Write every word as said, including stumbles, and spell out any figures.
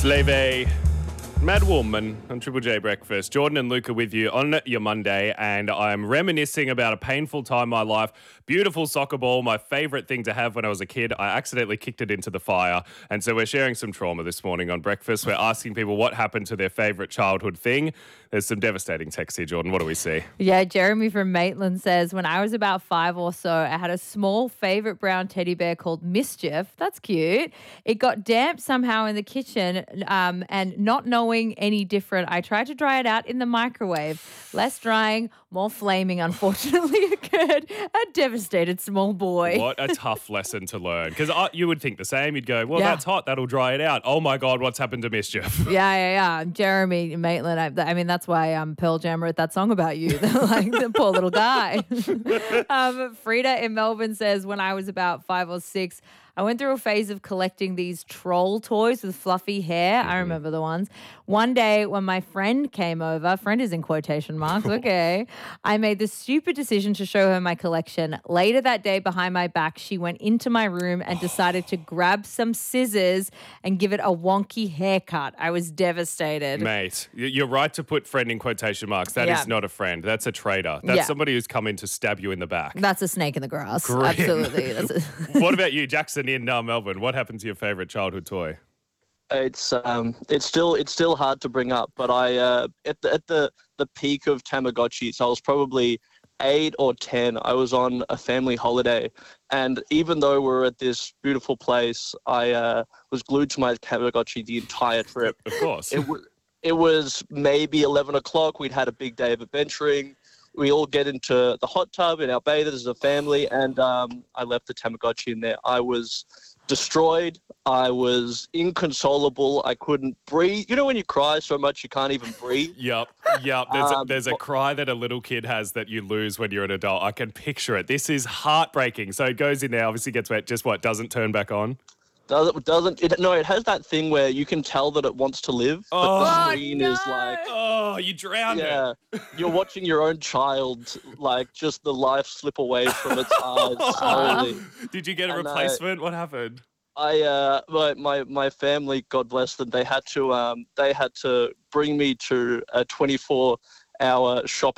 Leve, Mad Woman on Triple J Breakfast. Jordan and Luca with you on your Monday, and I'm reminiscing about a painful time in my life. Beautiful soccer ball, my favourite thing to have when I was a kid. I accidentally kicked it into the fire, and so we're sharing some trauma this morning on Breakfast. We're asking people what happened to their favourite childhood thing. There's some devastating texts here, Jordan. What do we see? Yeah, Jeremy from Maitland says, when I was about five or so, I had a small favourite brown teddy bear called Mischief. That's cute. It got damp somehow in the kitchen, um, and not knowing any different, I tried to dry it out in the microwave. Less drying, more flaming, unfortunately, occurred. A devastated small boy. What a tough lesson to learn. Because you would think the same. You'd go, well, Yeah. that's hot. That'll dry it out. Oh, my God, what's happened to Mischief? Yeah, yeah, yeah. Jeremy Maitland. I, I mean, that's why um, Pearl Jam wrote that song about you. Like the poor little guy. um, Frida in Melbourne says, when I was about five or six, I went through a phase of collecting these troll toys with fluffy hair. Mm-hmm. I remember the ones. One day when my friend came over, friend is in quotation marks, okay, I made the stupid decision to show her my collection. Later that day, behind my back, she went into my room and decided to grab some scissors and give it a wonky haircut. I was devastated. Mate, you're right to put friend in quotation marks. That Yeah. is not a friend. That's a traitor. That's Yeah. somebody who's come in to stab you in the back. That's a snake in the grass. Grim. Absolutely. That's a- What about you, Jackson in uh, Melbourne? What happened to your favourite childhood toy? It's um, it's still it's still hard to bring up, but I uh, at the at the the peak of Tamagotchi, so I was probably eight or ten. I was on a family holiday, and even though we were at this beautiful place, I uh, was glued to my Tamagotchi the entire trip. Of course. It was it was maybe eleven o'clock. We'd had a big day of adventuring. We all get into the hot tub in our bathers as a family, and um, I left the Tamagotchi in there. I was destroyed. I was inconsolable. I couldn't breathe. You know when you cry so much you can't even breathe? Yep, yep. There's, a, Um, there's a wh- cry that a little kid has that you lose when you're an adult. I can picture it. This is heartbreaking. So it goes in there, obviously gets wet, just what, doesn't turn back on? Doesn't doesn't it? No, it has that thing where you can tell that it wants to live, but Oh. the Oh, screen is no. like, Oh, you drowned it. yeah, you're watching your own child, like just the life slip away from its eyes slowly. Did you get a And, uh, replacement? What happened? I uh my, my my family, God bless them, they had to um they had to bring me to a twenty-four hour shopping